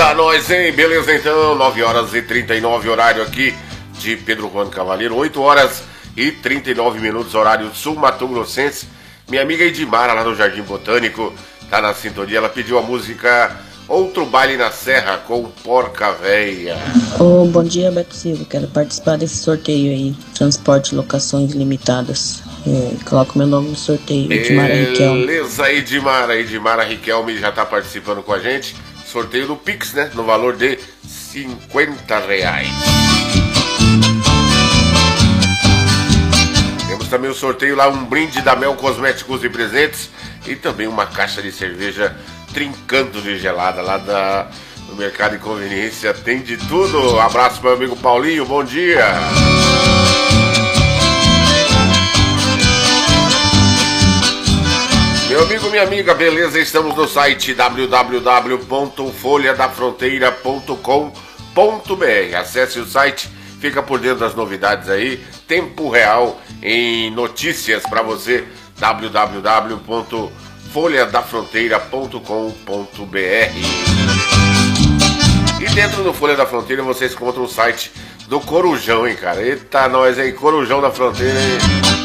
Eita, nós, hein? Beleza, então, 9 horas e 39, horário aqui de Pedro Juan Cavaleiro, 8 horas e 39 minutos, horário sul-mato-grossense. Minha amiga Edmara, lá no Jardim Botânico, tá na sintonia. Ela pediu a música Outro Baile na Serra, com Porca Véia. Bom dia, Beto Silva. Quero participar desse sorteio aí, Transporte e Locações Limitadas. Coloco meu nome no sorteio, Edmara Riquelme. Beleza, Edmara. Edmara Riquelme já tá participando com a gente. Sorteio do Pix, né? No valor de R$50. Temos também o sorteio lá, um brinde da Mel Cosméticos e Presentes. E também uma caixa de cerveja trincando de gelada lá no Mercado de Conveniência. Tem de tudo. Abraço meu amigo Paulinho, bom dia. Meu amigo, minha amiga, beleza? Estamos no site www.folhadafronteira.com.br. Acesse o site, fica por dentro das novidades aí, tempo real em notícias para você, www.folhadafronteira.com.br. E dentro do Folha da Fronteira vocês encontram o site do Corujão, hein, cara? Eita, nós aí, Corujão da Fronteira, hein?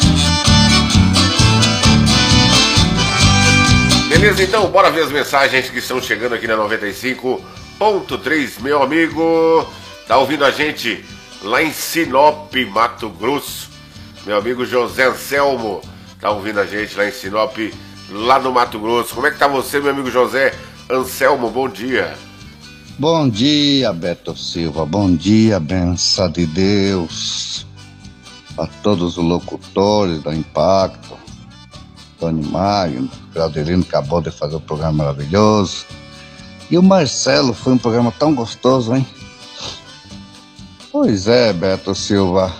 Beleza, então, bora ver as mensagens que estão chegando aqui na 95.3. Meu amigo, tá ouvindo a gente lá em Sinop, Mato Grosso. Meu amigo José Anselmo tá ouvindo a gente lá em Sinop, lá no Mato Grosso. Como é que tá você, meu amigo José Anselmo? Bom dia. Bom dia, Beto Silva. Bom dia, benção de Deus. A todos os locutores da Impacto. Tony Maio, Claudelino acabou de fazer um programa maravilhoso. E o Marcelo, foi um programa tão gostoso, hein? Pois é, Beto Silva.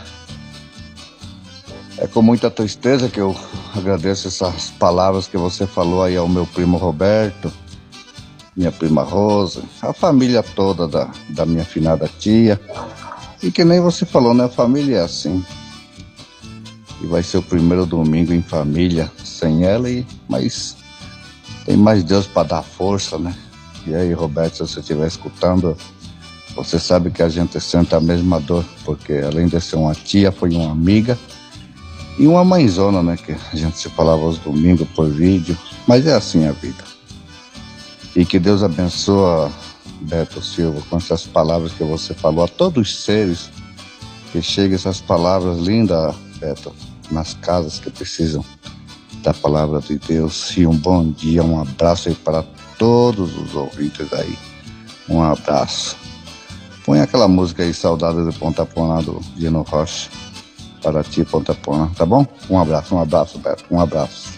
É com muita tristeza que eu agradeço essas palavras que você falou aí ao meu primo Roberto, minha prima Rosa, a família toda da minha finada tia. E que nem você falou, né? A família é assim. E vai ser o primeiro domingo em família sem ela, mas tem mais Deus para dar força, né? E aí, Roberto, se você estiver escutando, você sabe que a gente sente a mesma dor, porque além de ser uma tia, foi uma amiga e uma mãezona, né? Que a gente se falava aos domingos por vídeo, mas é assim a vida. E que Deus abençoe, Beto Silva, com essas palavras que você falou a todos os seres, que cheguem essas palavras lindas, Beto, nas casas que precisam da palavra de Deus. E um bom dia, um abraço aí para todos os ouvintes aí. Um abraço. Põe aquela música aí, Saudade de Ponta Porã, do Dino Rocha. Para ti, Ponta Porã, tá bom? Um abraço, Beto, um abraço.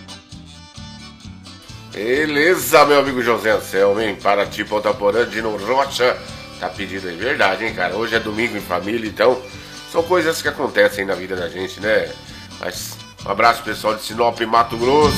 Beleza, meu amigo José Anselmo, hein? Para ti, Ponta Porã, Dino Rocha. Tá pedido aí, verdade, hein, cara? Hoje é domingo em família, então são coisas que acontecem na vida da gente, né? Mas um abraço pessoal de Sinop, Mato Grosso.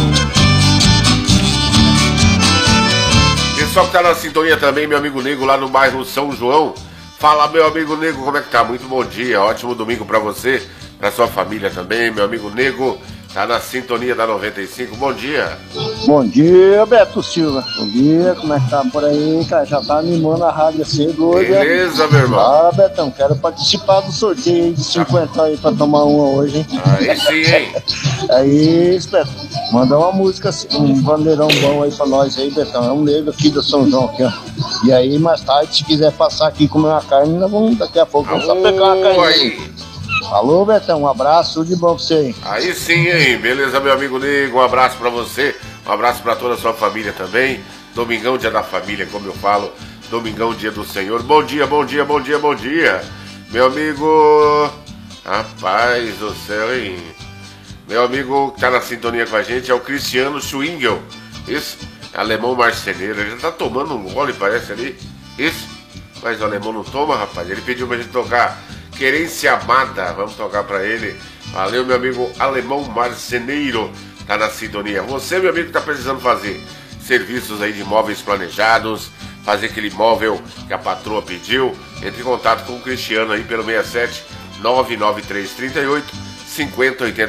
Pessoal que tá na sintonia também, meu amigo Nego lá no bairro São João. Fala, meu amigo Nego, como é que tá? Muito bom dia, ótimo domingo pra você, pra sua família também, meu amigo Nego. Tá na sintonia da 95, bom dia. Bom dia, Beto Silva. Bom dia, como é que tá por aí, cara? Já tá animando a rádio cedo hoje. Beleza, meu irmão. Ah, Betão, quero participar do sorteio aí de 50 aí pra tomar uma hoje, hein? Aí sim, hein? Aí, Beto, manda uma música, um bandeirão bom aí pra nós aí, Betão. É um negro aqui do São João aqui, ó. E aí, mais tarde, se quiser passar aqui e comer uma carne, nós vamos, daqui a pouco, vamos só pegar uma carne aí. Alô, Betão, um abraço, tudo de bom pra você aí. Aí sim, hein? Beleza, meu amigo Nego, um abraço pra você, um abraço pra toda a sua família também. Domingão, dia da família, como eu falo, domingão, dia do Senhor. Bom dia, bom dia, bom dia, bom dia. Meu amigo, rapaz do céu, hein? Meu amigo que tá na sintonia com a gente é o Cristiano Schwingel. Isso, alemão marceneiro, ele já tá tomando um gole, parece ali. Isso, mas o alemão não toma, rapaz. Ele pediu pra gente tocar Querência Amada, vamos tocar pra ele. Valeu, meu amigo alemão marceneiro, tá na sintonia. Você, meu amigo, que tá precisando fazer serviços aí de móveis planejados, fazer aquele móvel que a patroa pediu, entre em contato com o Cristiano aí pelo 67 99338 5080.